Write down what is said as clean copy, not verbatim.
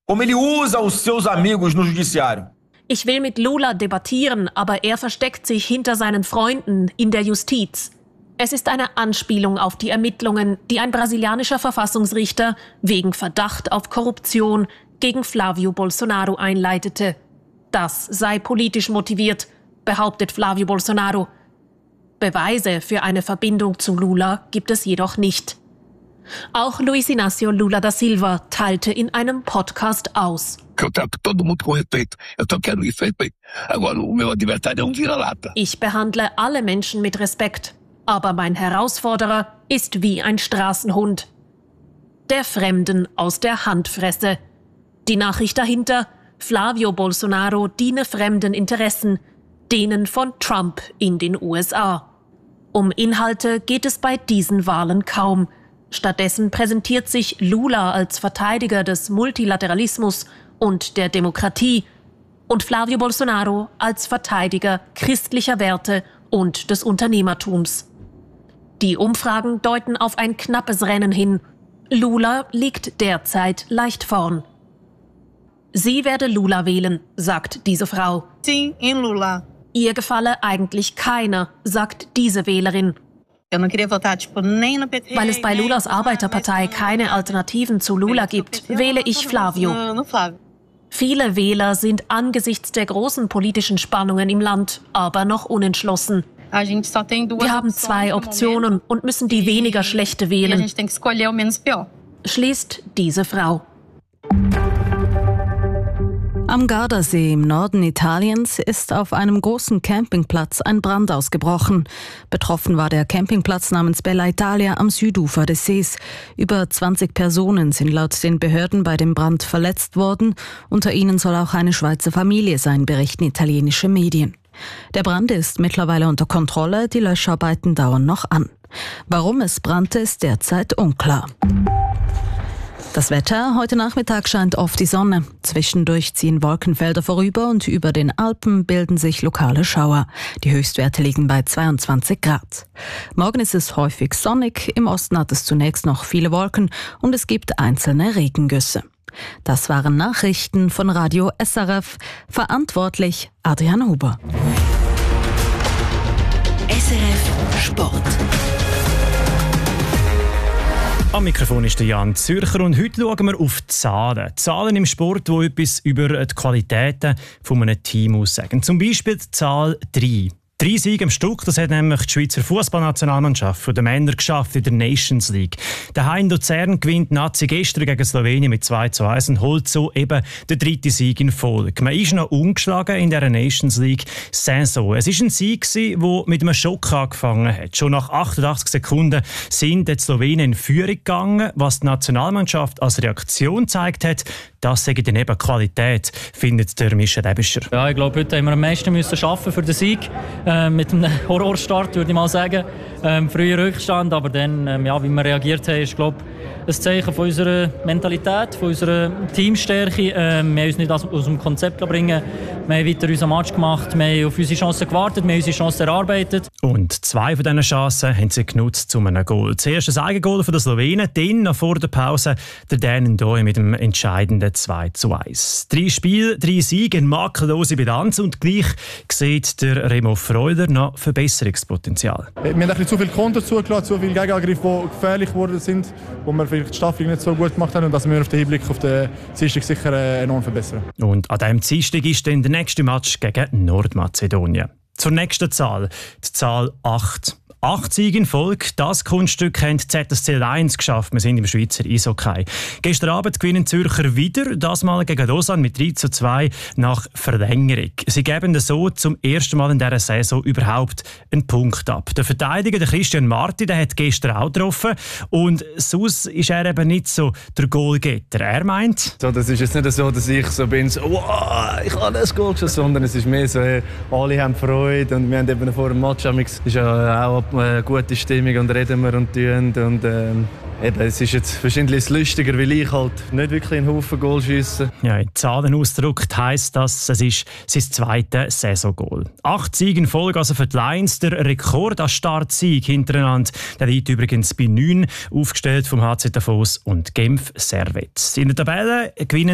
como ele usa os seus amigos no judiciário. Ich will mit Lula debattieren, aber er versteckt sich hinter seinen Freunden in der Justiz. Es ist eine Anspielung auf die Ermittlungen, die ein brasilianischer Verfassungsrichter wegen Verdacht auf Korruption gegen Flávio Bolsonaro einleitete. Das sei politisch motiviert, behauptet Flávio Bolsonaro. Beweise für eine Verbindung zu Lula gibt es jedoch nicht. Auch Luiz Inácio Lula da Silva teilte in einem Podcast aus. Ich behandle alle Menschen mit Respekt, aber mein Herausforderer ist wie ein Straßenhund. Der Fremden aus der Hand fresse. Die Nachricht dahinter: Flávio Bolsonaro diene fremden Interessen, denen von Trump in den USA. Um Inhalte geht es bei diesen Wahlen kaum. Stattdessen präsentiert sich Lula als Verteidiger des Multilateralismus und der Demokratie und Flávio Bolsonaro als Verteidiger christlicher Werte und des Unternehmertums. Die Umfragen deuten auf ein knappes Rennen hin. Lula liegt derzeit leicht vorn. Sie werde Lula wählen, sagt diese Frau. Sim, em Lula. Ihr gefalle eigentlich keiner, sagt diese Wählerin. Weil es bei Lulas Arbeiterpartei keine Alternativen zu Lula gibt, wähle ich Flávio. Viele Wähler sind angesichts der großen politischen Spannungen im Land aber noch unentschlossen. Wir haben 2 Optionen und müssen die weniger schlechte wählen, schließt diese Frau. Am Gardasee im Norden Italiens ist auf einem großen Campingplatz ein Brand ausgebrochen. Betroffen war der Campingplatz namens Bella Italia am Südufer des Sees. Über 20 Personen sind laut den Behörden bei dem Brand verletzt worden. Unter ihnen soll auch eine Schweizer Familie sein, berichten italienische Medien. Der Brand ist mittlerweile unter Kontrolle, die Löscharbeiten dauern noch an. Warum es brannte, ist derzeit unklar. Das Wetter: Heute Nachmittag scheint oft die Sonne. Zwischendurch ziehen Wolkenfelder vorüber und über den Alpen bilden sich lokale Schauer. Die Höchstwerte liegen bei 22 Grad. Morgen ist es häufig sonnig. Im Osten hat es zunächst noch viele Wolken und es gibt einzelne Regengüsse. Das waren Nachrichten von Radio SRF. Verantwortlich Adrian Huber. SRF Sport. Am Mikrofon ist der Jan Zürcher und heute schauen wir auf die Zahlen. Zahlen im Sport, die etwas über die Qualitäten eines Teams aussagen. Zum Beispiel die Zahl 3. 3 Siege am Stück, das hat nämlich die Schweizer Fußballnationalmannschaft von den Männern geschafft in der Nations League. Der in Luzern gewinnt Nazi gestern gegen Slowenien mit 2:1 und holt so eben den 3. Sieg in Folge. Man ist noch ungeschlagen in dieser Nations League-Saison. Es war ein Sieg, der mit einem Schock angefangen hat. Schon nach 88 Sekunden sind die Slowenen in Führung gegangen. Was die Nationalmannschaft als Reaktion gezeigt hat, das sei dann eben Qualität, findet der Michel Ebischer. Ja, ich glaube, heute haben wir am meisten müssen schaffen für den Sieg. Mit einem Horrorstart, würde ich mal sagen. Früher Rückstand, aber dann, wie wir reagiert haben, ist, glaube ich, ein Zeichen von unserer Mentalität, von unserer Teamstärke. Wir haben uns nicht aus dem Konzept bringen. Wir haben weiter unseren Match gemacht, wir haben auf unsere Chancen gewartet, wir haben unsere Chancen erarbeitet. Und 2 von diesen Chancen haben sie genutzt zu einem Goal. Zuerst das Eigengoal von den Slowenen, dann noch vor der Pause der Dan Ndoye mit dem entscheidenden 2:1. 3 Spiele, 3 Siege, eine makellose Bilanz und gleich sieht der Remo Freuler noch Verbesserungspotenzial. Wir haben ein bisschen zu viel Konter zugelassen, zu viele Gegenangriffe, die gefährlich geworden sind, wo wir vielleicht die Staffel nicht so gut gemacht haben und dass wir auf den Hinblick auf den Dienstag sicher enorm verbessern. Und an diesem Dienstag ist dann der nächste Match gegen Nordmazedonien. Zur nächsten Zahl, die Zahl 8. 8 Siege in Folge, das Kunststück haben die ZSC Lions geschafft. Wir sind im Schweizer Eishockey. Gestern Abend gewinnen Zürcher wieder, das Mal gegen Lausanne mit 3:2 nach Verlängerung. Sie geben so zum ersten Mal in dieser Saison überhaupt einen Punkt ab. Der Verteidiger, der Christian Marti, der hat gestern auch getroffen und sonst ist er eben nicht so der Goalgetter. Er meint... So, das ist jetzt nicht so, dass ich so bin, so, wow, ich habe das Goal geschossen, sondern es ist mehr so, alle haben Freude und wir haben eben vor dem Match ist ja auch eine gute Stimmung und reden wir und tun und eben, es ist jetzt wahrscheinlich lustiger, weil ich halt nicht wirklich einen Haufen Goal schiesse. Ja, in Zahlen ausgedrückt heisst das, es ist sein zweites Saisongoal. 8 Siege in Folge, also für die Lions der Rekord an Startsieg hintereinander. Der liegt übrigens bei 9, aufgestellt vom HC Davos und Genf Servette. In der Tabelle gewinnen